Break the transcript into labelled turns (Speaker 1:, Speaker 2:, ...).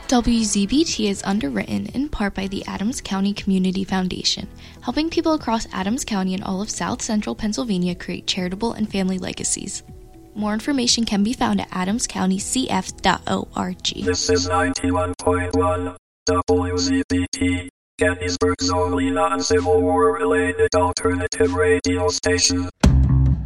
Speaker 1: WZBT is underwritten in part by the Adams County Community Foundation, helping people across Adams County and all of South Central Pennsylvania create charitable and family legacies. More information can be found at adamscountycf.org.
Speaker 2: This is 91.1 WZBT, Gettysburg's only non-Civil War-related alternative radio station.